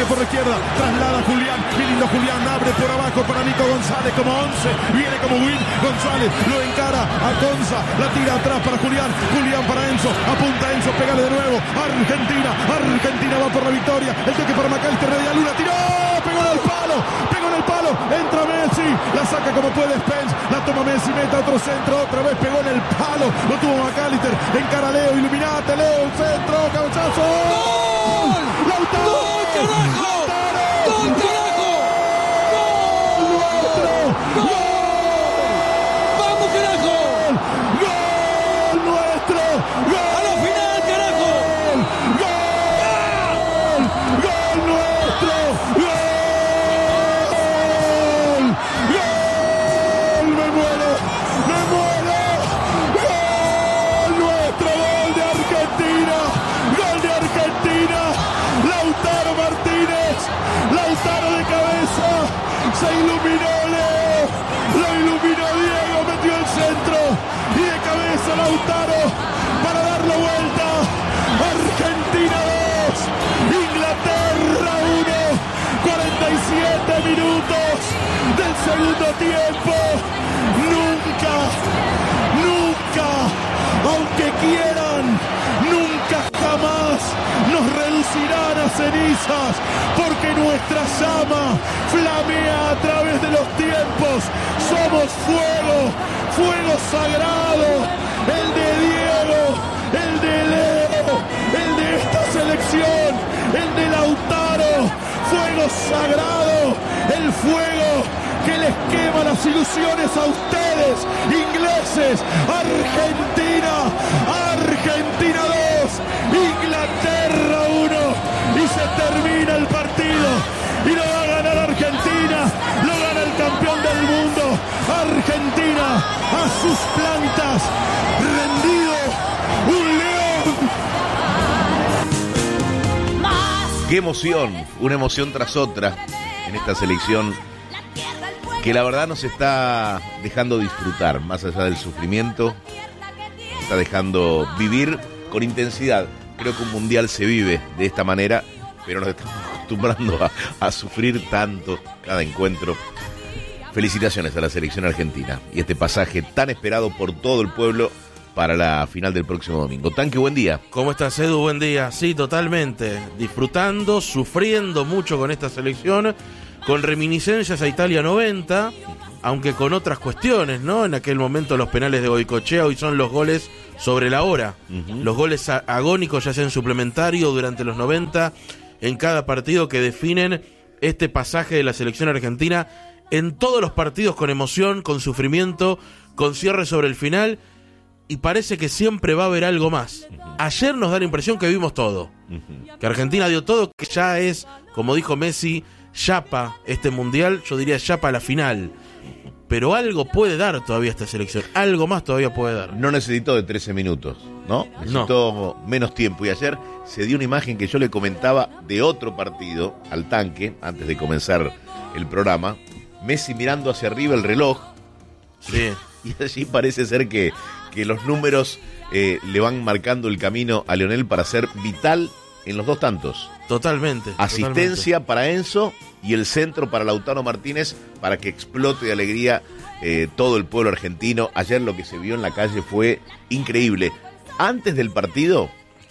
por la izquierda, traslada Julián, qué lindo Julián, abre por abajo para Nico González como 11, viene como Win, González lo encara a Conza, la tira atrás para Julián, Julián para Enzo, apunta Enzo, pégale de nuevo, Argentina va por la victoria, el toque para McAllister, Media Luna, tiró, pegó en el palo, entra Messi, la saca como puede Spence, la toma Messi, mete otro centro, otra vez pegó en el palo, lo tuvo McAllister, encara Leo, iluminate Leo, un centro, cabezazo, ¡gol! ¡Lautaro! ¡Gol, carajo! ¡Gol, carajo! ¡Gol nuestro! ¡Gol! ¡Vamos, carajo! ¡Gol nuestro! ¡Gol! ¡A la final, carajo! ¡Gol! ¡Gol nuestro! ¡Gol! ¡Gol! ¡Me muero! ¡Gol nuestro! ¡Gol de Argentina! ¡Gol de Argentina! Lautaro Martínez, Lautaro de cabeza, se iluminó Leo, lo iluminó Diego, metió el centro y de cabeza Lautaro para dar la vuelta. Argentina 2, Inglaterra 1, 47 minutos del segundo tiempo. Nunca, aunque quieran, nunca jamás nos reducirán a cenizas, porque nuestra llama flamea a través de los tiempos. Somos fuego sagrado, el de Diego, el de Leo, el de esta selección, el de Lautaro, fuego sagrado, el fuego que les quema las ilusiones a ustedes, ingleses. Argentina 2, Inglaterra 1, y se termina el partido, y lo va a ganar Argentina, lo gana el campeón del mundo. Argentina a sus plantas, rendido, un león. Qué emoción, una emoción tras otra en esta selección que la verdad nos está dejando disfrutar, más allá del sufrimiento, nos está dejando vivir con intensidad. Creo que un mundial se vive de esta manera, pero nos estamos acostumbrando a sufrir tanto cada encuentro. Felicitaciones a la selección argentina y este pasaje tan esperado por todo el pueblo para la final del próximo domingo. Tanque, buen día. ¿Cómo estás, Edu? Buen día. Sí, totalmente. Disfrutando, sufriendo mucho con esta selección, con reminiscencias a Italia 90, aunque con otras cuestiones, ¿no? En aquel momento los penales de Goicoechea, hoy son los goles sobre la hora. Los goles agónicos, ya sea en suplementario durante los 90, en cada partido, que definen este pasaje de la selección argentina en todos los partidos, con emoción, con sufrimiento, con cierre sobre el final, y parece que siempre va a haber algo más. Ayer nos da la impresión que vimos todo, que Argentina dio todo, que ya es, como dijo Messi, yapa este mundial, yo diría yapa a la final. Pero algo puede dar todavía esta selección, algo más todavía puede dar. No necesitó de 13 minutos, ¿no? Necesitó menos tiempo, y ayer se dio una imagen que yo le comentaba de otro partido al Tanque, antes de comenzar el programa. Messi mirando hacia arriba el reloj, sí. Y allí parece ser que los números le van marcando el camino a Lionel para ser vital en los dos tantos. Totalmente. Asistencia para Enzo y el centro para Lautaro Martínez, para que explote de alegría todo el pueblo argentino. Ayer lo que se vio en la calle fue increíble. Antes del partido,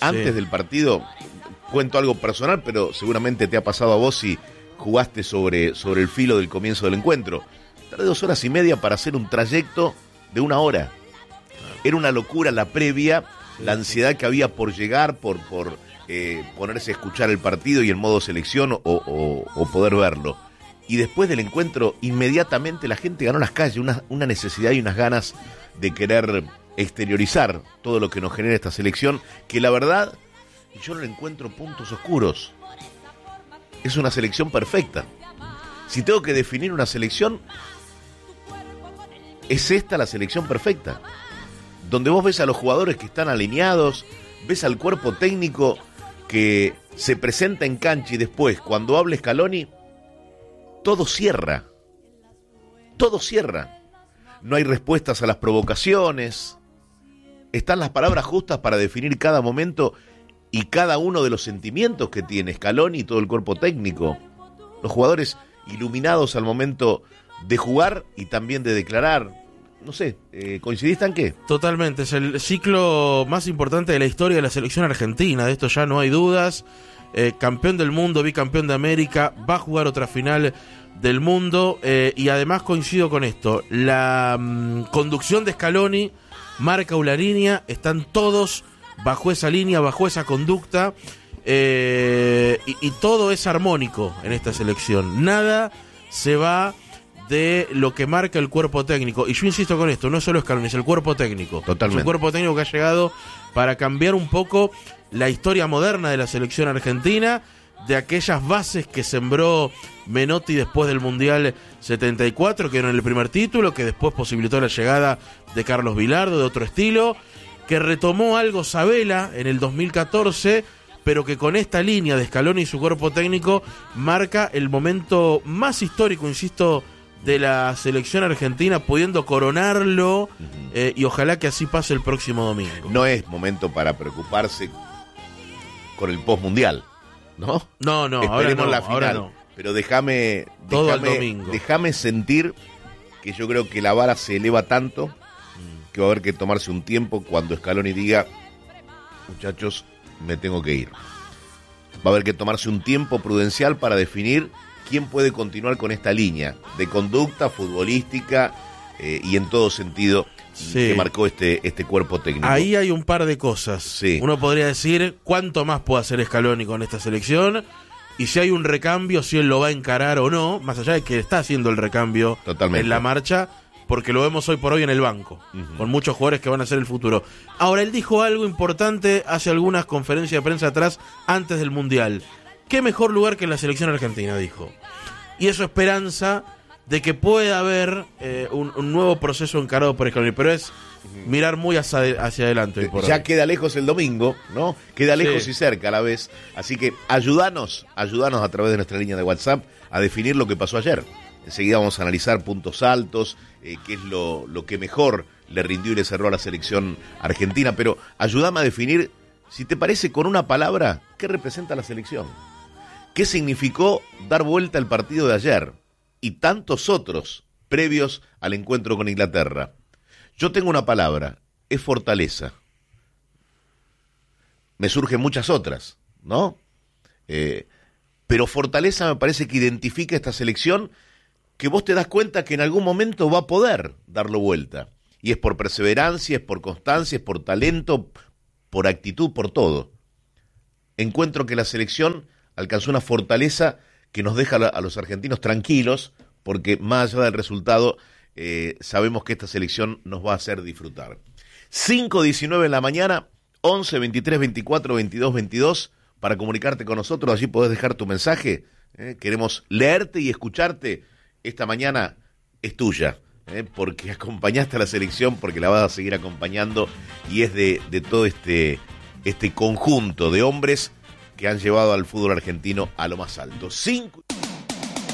cuento algo personal, pero seguramente te ha pasado a vos si jugaste sobre el filo del comienzo del encuentro. Tardé 2 horas y media para hacer un trayecto de 1 hora. Era una locura la previa, la ansiedad que había por llegar, por ponerse a escuchar el partido y en modo selección o poder verlo. Y después del encuentro, inmediatamente la gente ganó las calles, una necesidad y unas ganas de querer exteriorizar todo lo que nos genera esta selección, que la verdad, yo no le encuentro puntos oscuros. Es una selección perfecta. Si tengo que definir una selección, es esta la selección perfecta. Donde vos ves a los jugadores que están alineados, ves al cuerpo técnico que se presenta en cancha, y después, cuando habla Scaloni, todo cierra. Todo cierra. No hay respuestas a las provocaciones. Están las palabras justas para definir cada momento, y cada uno de los sentimientos que tiene Scaloni y todo el cuerpo técnico. Los jugadores iluminados al momento de jugar y también de declarar. No sé, ¿coincidiste en qué? Totalmente, es el ciclo más importante de la historia de la selección argentina, de esto ya no hay dudas. Campeón del mundo, bicampeón de América, va a jugar otra final del mundo, y además coincido con esto, la conducción de Scaloni marca una línea, están todos bajo esa línea, bajo esa conducta, y todo es armónico en esta selección, nada se va de lo que marca el cuerpo técnico, y yo insisto con esto, no solo Scaloni, es el cuerpo técnico. Totalmente. Es un cuerpo técnico que ha llegado para cambiar un poco la historia moderna de la selección argentina, de aquellas bases que sembró Menotti después del Mundial 74, que era el primer título, que después posibilitó la llegada de Carlos Bilardo, de otro estilo, que retomó algo Sabela en el 2014, pero que con esta línea de Scaloni y su cuerpo técnico marca el momento más histórico, insisto, de la selección argentina, pudiendo coronarlo, y ojalá que así pase el próximo domingo. No es momento para preocuparse con el post-mundial, ¿no? No, ahora Esperemos no, la final. ahora no. Pero déjame domingo. Déjame sentir que yo creo que la vara se eleva tanto que va a haber que tomarse un tiempo cuando Scaloni diga, muchachos, me tengo que ir. Va a haber que tomarse un tiempo prudencial para definir quién puede continuar con esta línea de conducta futbolística, y en todo sentido, sí, que marcó este cuerpo técnico. Ahí hay un par de cosas. Sí. Uno podría decir cuánto más puede hacer Scaloni con esta selección, y si hay un recambio, si él lo va a encarar o no, más allá de que está haciendo el recambio totalmente en la marcha, porque lo vemos hoy por hoy en el banco, con muchos jugadores que van a ser el futuro. Ahora, él dijo algo importante hace algunas conferencias de prensa atrás, antes del Mundial. ¿Qué mejor lugar que la selección argentina?, dijo. Y eso esperanza de que pueda haber un nuevo proceso encarado por Scaloni, pero es mirar muy hacia adelante hoy por ya hoy. Queda lejos el domingo, ¿no? Queda lejos Sí. y cerca a la vez. Así que ayúdanos a través de nuestra línea de WhatsApp a definir lo que pasó ayer. Enseguida vamos a analizar puntos altos, qué es lo que mejor le rindió y le cerró a la selección argentina. Pero ayúdame a definir, si te parece, con una palabra, ¿qué representa la selección? ¿Qué significó dar vuelta al partido de ayer y tantos otros previos al encuentro con Inglaterra? Yo tengo una palabra, es fortaleza. Me surgen muchas otras, ¿no? Pero fortaleza me parece que identifica esta selección, que vos te das cuenta que en algún momento va a poder darlo vuelta. Y es por perseverancia, es por constancia, es por talento, por actitud, por todo. Encuentro que la selección alcanzó una fortaleza que nos deja a los argentinos tranquilos, porque más allá del resultado, sabemos que esta selección nos va a hacer disfrutar. 5:19 en la mañana, 11 23 24 22 22, para comunicarte con nosotros. Allí podés dejar tu mensaje. Queremos leerte y escucharte. Esta mañana es tuya, porque acompañaste a la selección, porque la vas a seguir acompañando, y es de todo este conjunto de hombres que han llevado al fútbol argentino a lo más alto.